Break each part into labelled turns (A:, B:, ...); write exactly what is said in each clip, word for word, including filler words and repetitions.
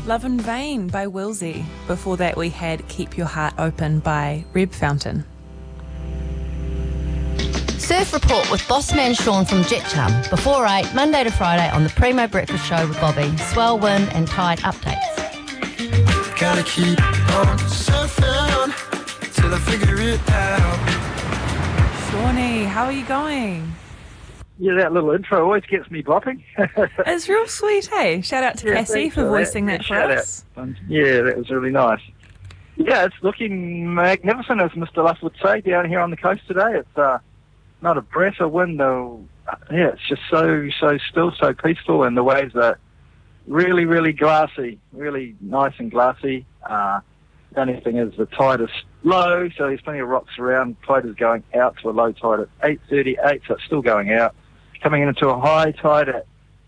A: Love in Vain by Wilsey. Before that we had Keep Your Heart Open by Reb Fountain.
B: Surf Report with Bossman Sean from Jet Chum. Before eight, Monday to Friday on the Primo Breakfast Show with Bobby. Swell, wind and tide updates.
C: Gotta keep on surfing till I figure it out.
A: Shawnee, how are you going?
D: Yeah, that little intro always gets me bopping.
A: It's real sweet, hey? Shout out to
D: Yeah,
A: Cassie
D: thanks
A: for
D: for
A: voicing
D: that.
A: that, for
D: Yeah, shout
A: us.
D: out. Yeah, that was really nice. Yeah, it's looking magnificent, as Mister Luff would say, down here on the coast today. It's uh, not a breath of wind, though. Yeah, it's just so, so still, so peaceful, and the waves are really, really glassy, really nice and glassy. Uh, the only thing is the tide is low, so there's plenty of rocks around. Tide is going out to a low tide at eight thirty-eight, so it's still going out. Coming into a high tide at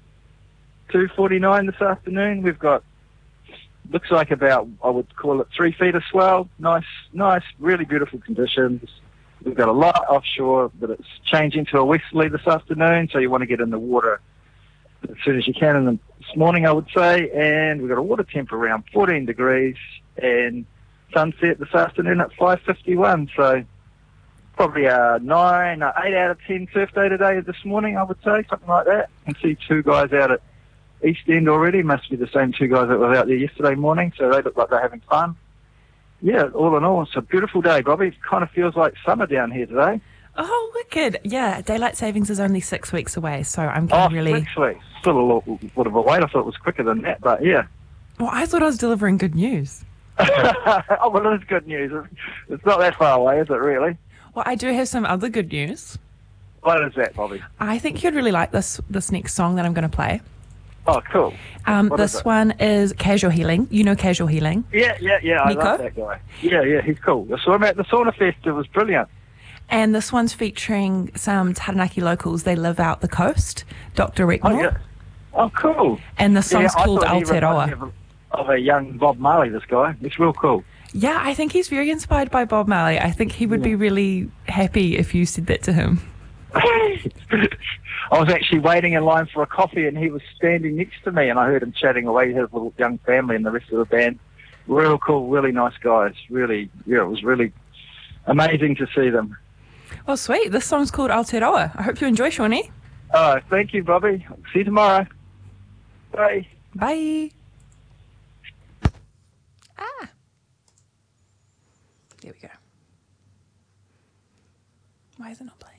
D: two forty-nine this afternoon. We've got, looks like about, I would call it three feet of swell. Nice, nice, really beautiful conditions. We've got a lot offshore, but it's changing to a westerly this afternoon, so you want to get in the water as soon as you can in the, this morning, I would say. And we've got a water temp around fourteen degrees and sunset this afternoon at five fifty-one, so probably a nine, a eight out of ten surf day today this morning, I would say, something like that. I can see two guys out at East End already. Must be the same two guys that were out there yesterday morning, so they look like they're having fun. Yeah, all in all, it's a beautiful day, Bobby. It kind of feels like summer down here today.
A: Oh, wicked. Yeah, daylight savings is only six weeks away, so I'm
D: Oh,
A: getting really...
D: six weeks. Still a little bit of a wait. I thought it was quicker than that, but yeah.
A: Well, I thought I was delivering good news.
D: Oh, well, it is good news. It's not that far away, is it, really?
A: Well, I do have some other good news.
D: What is that, Bobby?
A: I think you'd really like this this next song that I'm going to play.
D: Oh, cool.
A: Um,
D: What is
A: this
D: it?
A: one is Casual Healing. You know Casual Healing.
D: Yeah, yeah, yeah. I
A: Nico?
D: love that guy. Yeah, yeah, he's cool. I saw him at the Sauna Fest. It was brilliant.
A: And this one's featuring some Taranaki locals. They live out the coast, Doctor
D: Oh,
A: Reckmore.
D: yeah. Oh, cool.
A: And the song's
D: yeah, I
A: called
D: thought he reminded
A: Aotearoa.
D: me Of a, of a young Bob Marley, this guy. It's real cool.
A: Yeah, I think he's very inspired by Bob Marley. I think he would
D: Yeah.
A: be really happy if you said that to him.
D: I was actually waiting in line for a coffee, and he was standing next to me, and I heard him chatting away. His little young family and the rest of the band. Real cool, really nice guys. Really, yeah, it was really amazing to see them.
A: Oh, sweet. This song's called Aotearoa. I hope you enjoy, Shawnee.
D: Oh, thank you, Bobby. See you tomorrow. Bye.
A: Bye. Ah. There we go. Why is it not playing?